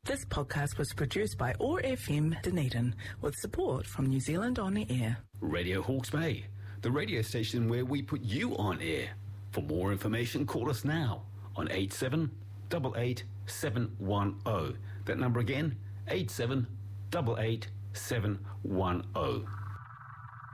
This podcast was produced by OAR FM Dunedin with support from New Zealand On Air. Radio Hawke's Bay, the radio station where we put you on air. For more information, call us now on 8788 710. That number again, 8788 710.